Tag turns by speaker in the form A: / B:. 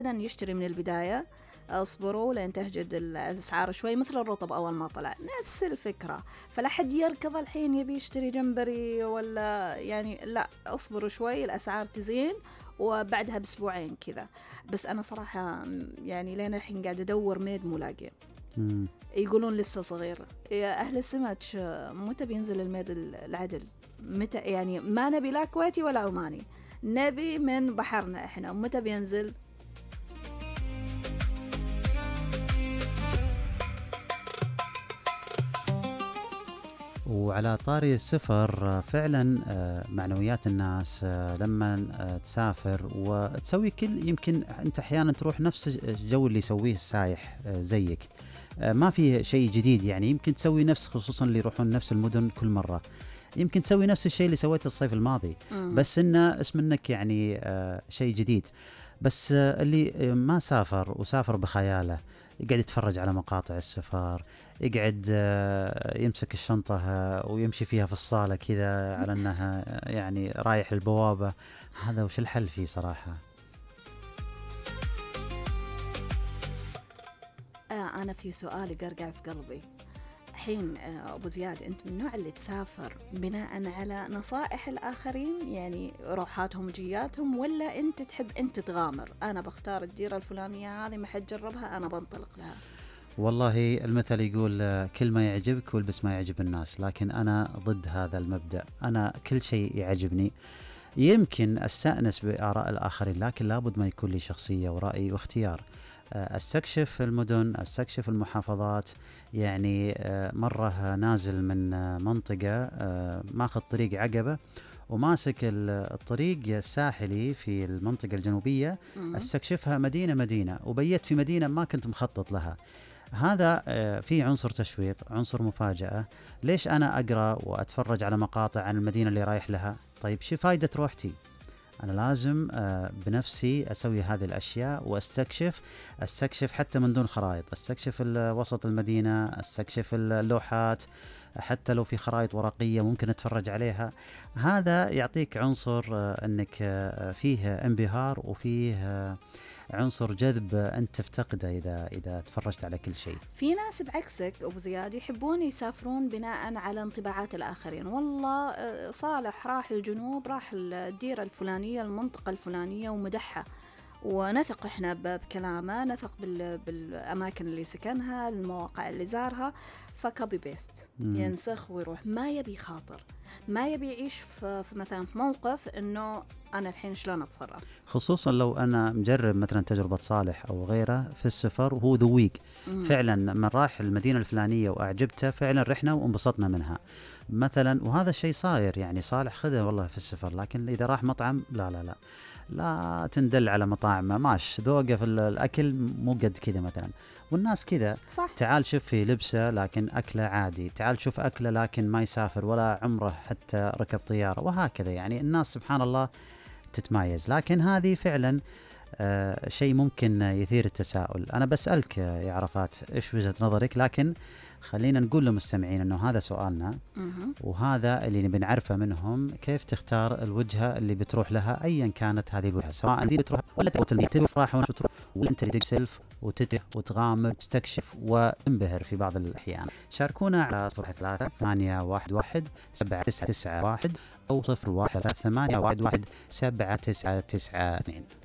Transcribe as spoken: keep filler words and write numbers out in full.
A: يشتري من البداية، اصبروا لين تهجد الأسعار شوي، مثل الرطب أول ما طلع نفس الفكرة. فلا حد يركض الحين يبي يشتري جمبري ولا يعني، لا اصبروا شوي الأسعار تزين وبعدها بأسبوعين كذا. بس أنا صراحة يعني لين الحين قاعد أدور ميد مو لاقيه.
B: مم.
A: يقولون لسه صغير. يا أهل السمك متى بينزل الميد العدل؟ متى يعني؟ ما نبي لا كويتي ولا عماني، نبي من بحرنا إحنا. متى بينزل؟
B: وعلى طاري السفر، فعلا معنويات الناس لما تسافر وتسوي كل، يمكن أنت أحيانا تروح نفس الجو اللي يسويه السايح زيك، ما في شيء جديد يعني. يمكن تسوي نفس، خصوصا اللي يروحون نفس المدن كل مرة، يمكن تسوي نفس الشيء اللي سويته الصيف الماضي،
A: مم.
B: بس إنه اسم إنك يعني شيء جديد. بس اللي ما سافر وسافر بخياله يقعد يتفرج على مقاطع السفر، يقعد يمسك الشنطة ويمشي فيها في الصالة كذا على أنها يعني رايح للبوابة. هذا وش الحل فيه صراحة؟
A: آه أنا في سؤال يقرقع في قلبي الحين. آه أبو زياد، أنت من النوع اللي تسافر بناء على نصائح الآخرين، يعني روحاتهم وجياتهم، ولا أنت تحب أنت تغامر؟ أنا بختار الديرة الفلانية هذه، ما حد جربها، أنا بنطلق لها.
B: والله المثل يقول كل ما يعجبك والبس ما يعجب الناس، لكن أنا ضد هذا المبدأ. أنا كل شيء يعجبني، يمكن أستأنس بآراء الآخرين، لكن لابد ما يكون لي شخصية ورأي واختيار. استكشف المدن، استكشف المحافظات. يعني مرة نازل من منطقة ماخذ طريق عقبة وماسك الطريق الساحلي في المنطقة الجنوبية، استكشفها مدينة مدينة، وبيت في مدينة ما كنت مخطط لها. هذا فيه عنصر تشويق، عنصر مفاجأة. ليش أنا أقرأ وأتفرج على مقاطع عن المدينة اللي رايح لها؟ طيب شو فايدة روحتي؟ أنا لازم بنفسي أسوي هذه الأشياء واستكشف، استكشف حتى من دون خرائط، استكشف وسط المدينة، استكشف اللوحات، حتى لو في خرائط ورقية ممكن أتفرج عليها. هذا يعطيك عنصر أنك فيه انبهار وفيه عنصر جذب أنت تفتقده إذا إذا تفرجت على كل شيء.
A: في ناس بعكسك أبو زياد يحبون يسافرون بناء على انطباعات الآخرين. والله صالح راح الجنوب، راح الديرة الفلانية، المنطقة الفلانية، ومدحها، ونثق إحنا بكلامه، نثق بالأماكن اللي سكنها، المواقع اللي زارها، فكوبي بيست ينسخ ويروح. ما يبي خاطر، ما يبي يعيش في, في مثلا في موقف إنه أنا الحين شلون أتصرف.
B: خصوصا لو أنا مجرب مثلا تجربة صالح أو غيره في السفر وهو ذويق فعلا، من راح المدينة الفلانية وأعجبته فعلا، رحنا وانبسطنا منها مثلا. وهذا الشيء صاير يعني، صالح خذه والله في السفر. لكن إذا راح مطعم، لا لا لا لا تندل على مطاعم ماش ذوقه في الأكل مو قد كذا مثلا. والناس كذا، تعال شوف في لبسه لكن أكله عادي، تعال شوف أكله لكن ما يسافر ولا عمره حتى ركب طيارة، وهكذا. يعني الناس سبحان الله تتمايز. لكن هذه فعلا آه شيء ممكن يثير التساؤل. أنا بسألك يا عرفات إيش وجهة نظرك، لكن خلينا نقول للمستمعين أنه هذا سؤالنا، وهذا اللي نبي نعرفه منهم، كيف تختار الوجهة اللي بتروح لها أيا كانت هذه الوجهة، سواء أنت بتروح ولا تبي راح وتروح، ولا أنت اللي تكسلف وتتح وتغامر وتستكشف وتنبهر في بعض الأحيان. شاركونا على صفر ثلاثة ثمانية واحد واحد سبعة تسعة تسعة واحد أو صفر واحد ثمانية واحد واحد سبعة تسعة تسعة اثنين.